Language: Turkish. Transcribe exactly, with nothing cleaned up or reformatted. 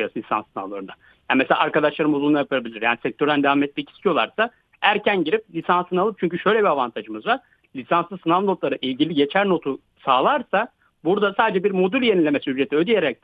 yapacağız lisans sınavlarında. Yani mesela arkadaşlarımız bunu yapabilir. Yani sektörden devam etmek istiyorlarsa erken girip lisansını alıp, çünkü şöyle bir avantajımız var. Lisanslı sınav notları ilgili geçer notu sağlarsa burada sadece bir modül yenilemesi ücreti ödeyerek